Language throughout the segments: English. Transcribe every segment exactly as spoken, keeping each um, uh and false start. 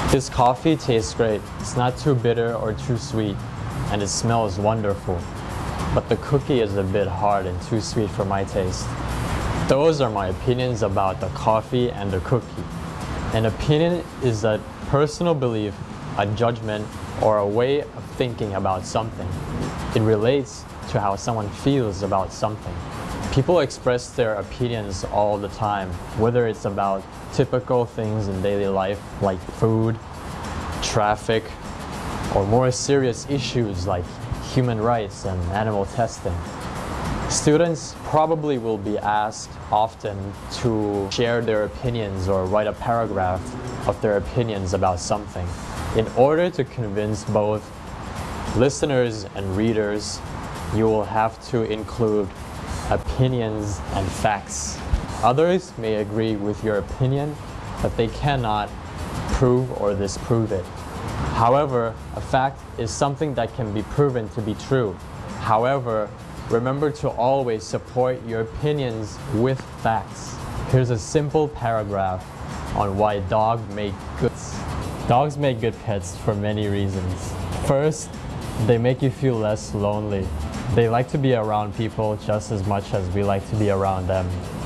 This coffee tastes great. It's not too bitter or too sweet, and it smells wonderful. But the cookie is a bit hard and too sweet for my taste. Those are my opinions about the coffee and the cookie. An opinion is a personal belief, a judgment, or a way of thinking about something. It relates to how someone feels about something. People express their opinions all the time, whether it's about typical things in daily life like food, traffic, or more serious issues like human rights and animal testing. Students probably will be asked often to share their opinions or write a paragraph of their opinions about something. In order to convince both listeners and readers, you will have to include opinions and facts. Others may agree with your opinion, but they cannot prove or disprove it. However, a fact is something that can be proven to be true. However, remember to always support your opinions with facts. Here's a simple paragraph on why dogs make good Dogs make good pets for many reasons. First, they make you feel less lonely. They like to be around people just as much as we like to be around them.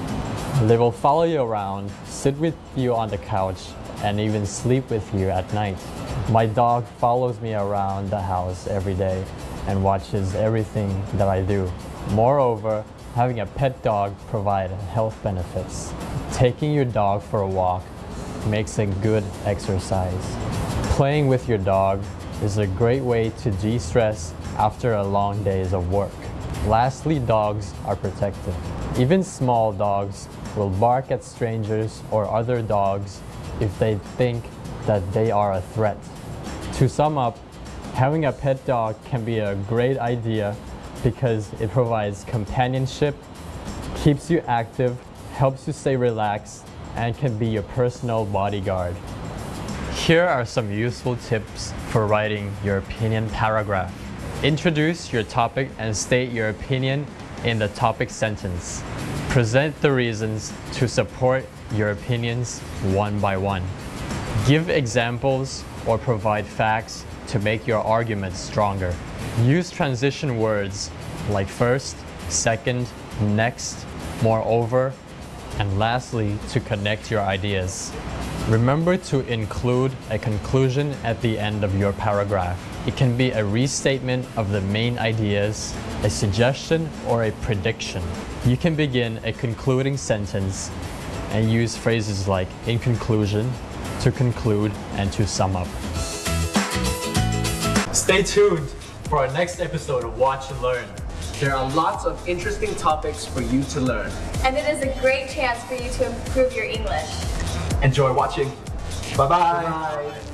They will follow you around, sit with you on the couch, and even sleep with you at night. My dog follows me around the house every day and watches everything that I do. Moreover, having a pet dog provides health benefits. Taking your dog for a walk makes a good exercise. Playing with your dog is a great way to de-stress after a long days of work. Lastly, dogs are protective. Even small dogs will bark at strangers or other dogs if they think that they are a threat. To sum up, having a pet dog can be a great idea because it provides companionship, keeps you active, helps you stay relaxed, and can be your personal bodyguard. Here are some useful tips for writing your opinion paragraph. Introduce your topic and state your opinion in the topic sentence. Present the reasons to support your opinions one by one. Give examples or provide facts to make your argument stronger. Use transition words like first, second, next, moreover, and lastly to connect your ideas. Remember to include a conclusion at the end of your paragraph. It can be a restatement of the main ideas, a suggestion, or a prediction. You can begin a concluding sentence and use phrases like in conclusion, to conclude, and to sum up. Stay tuned for our next episode of Watch and Learn. There are lots of interesting topics for you to learn. And it is a great chance for you to improve your English. Enjoy watching. Bye-bye. Bye.